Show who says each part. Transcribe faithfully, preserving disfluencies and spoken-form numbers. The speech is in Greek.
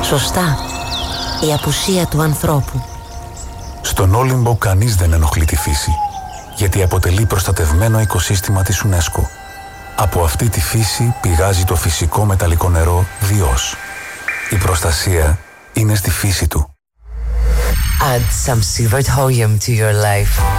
Speaker 1: Σωστά. Η απουσία του ανθρώπου.
Speaker 2: Στον Όλυμπο κανείς δεν ενοχλεί τη φύση, γιατί αποτελεί προστατευμένο οικοσύστημα της UNESCO. Από αυτή τη φύση πηγάζει το φυσικό μεταλλικό νερό Διός. Η προστασία είναι στη φύση του.
Speaker 3: Add some Sievert Hoyum to your life.